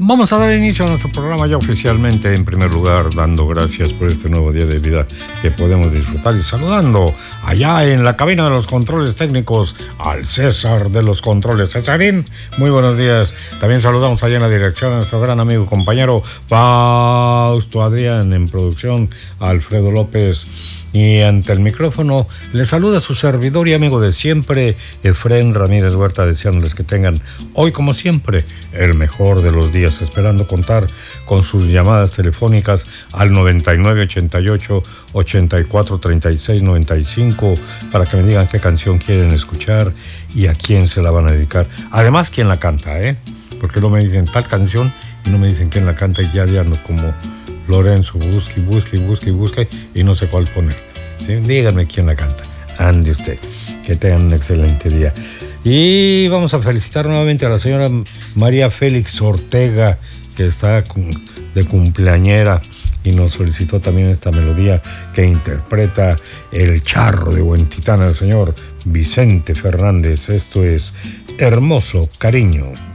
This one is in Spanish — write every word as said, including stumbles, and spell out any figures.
Vamos a dar inicio a nuestro programa ya oficialmente, en primer lugar, dando gracias por este nuevo día de vida que podemos disfrutar y saludando allá en la cabina de los controles técnicos al César de los controles. Cesarín, muy buenos días. También saludamos allá en la dirección a nuestro gran amigo y compañero Fausto Adrián, en producción Alfredo López. Y ante el micrófono les saluda su servidor y amigo de siempre, Efrén Ramírez Huerta, deseándoles que tengan hoy, como siempre, el mejor de los días, esperando contar con sus llamadas telefónicas al noventa y nueve, ochenta y ocho, ochenta y cuatro, treinta y seis, noventa y cinco para que me digan qué canción quieren escuchar y a quién se la van a dedicar. Además, quién la canta, ¿eh? Porque no me dicen tal canción y no me dicen quién la canta y ya ya ando como Lorenzo, busque, busque, busque, busque y no sé cuál poner. ¿Sí? Díganme quién la canta. Ande usted. Que tengan un excelente día. Y vamos a felicitar nuevamente a la señora María Félix Ortega, que está de cumpleañera y nos solicitó también esta melodía que interpreta el charro de Huentitán, el señor Vicente Fernández. Esto es Hermoso Cariño.